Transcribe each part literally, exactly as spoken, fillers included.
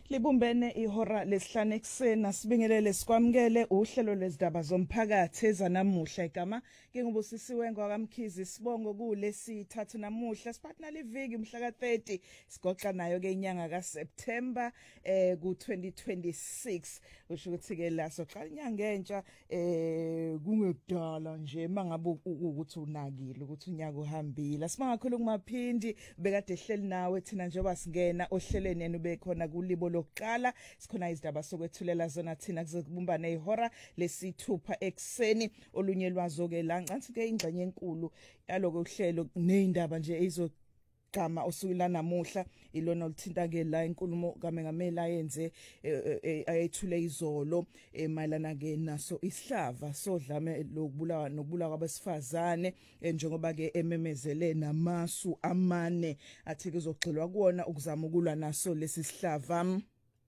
Libumbene ihora lesihlanu ekseni asibingelele sikwamukele uhlelo lwezindaba zomphakathi ezanamuhla igama ngingubusisiwe ngwakamkhizi sibongo kule sithathu namuhla sipartner liviki mhla ka thirty sigoxa nayo ke inyanga ka September eh ku twenty twenty-six usho ukuthi ke la soqala inyanga entsha eh kungekudala nje mangabe ukuthi unakile ukuthi unyaka uhambile asibanga kakhulu kumaphindi bekade ehleli nawe thina njengoba singena ohlelweni yenu bekhona kulibo lokuqala sikhona izindaba sokwethulela zona thina kuzokubumbana ihora lesithupha ekseni olunye lwazo ke la ncanthi ke ingxenye enkulu yaloko uhlelo nezindaba nje ezo gama osukela namuhla ilona olithinta ke la inkulumo kaMengameli ayenze ayethule izolo emayelana ke naso isihlava sodlame lokubulawa nokubulawa kwabesifazane njengoba ke ememezele namasu amane athi kuzogxilwa kuona ukuzama ukulwa naso lesi sihlava.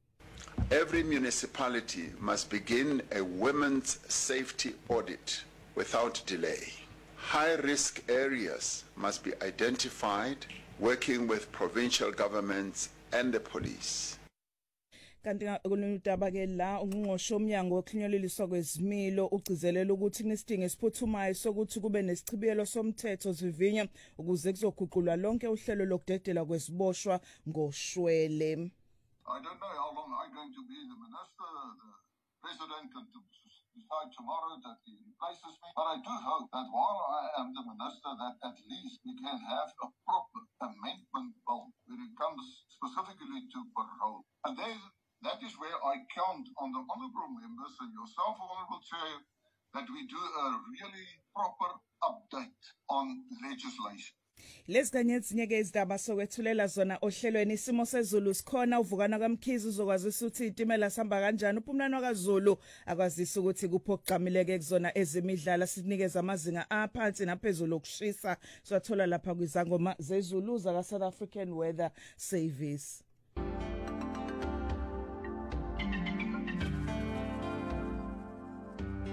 Every municipality must begin a women's safety audit without delay. High-risk areas must be identified, working with provincial governments and the police. Kanti kulunutaba ke la ungqongqoshe omnyango wokukhinyeleliswa kwezimilo ugcizelela ukuthi kunesidingo esiphuthumayo sokuthi kube nesichibiyelo somthetho sivinya ukuze kuzoguqulwa lonke uhlelo lokudedela kweziboshwa ngoshwele. I don't know how long I'm going to be the minister. The president can decide tomorrow that he replaces me. But I do hope that while I am the minister, that at least we can have a proper amendment bill when it comes specifically to parole. And then that is where I count on the honourable members and yourself, Honourable Chair, that we do a really proper update on legislation. Lesikanye ezinye ke izindaba sokwethulela zona ohlelweni isimo sezulu sikhona uvukana kaMkhizi uzokwazisa ukuthi itimela sihamba kanjani uphumlano kaZulu akwazisa ukuthi kupho kuqamileke kuzona ezemidlalo sinikeza amazinga aphansi naphezulu okushisa swathola lapha kwizangoma zezulu zaka South African Weather Service.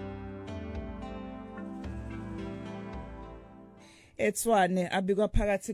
Etswane abikwa phakathi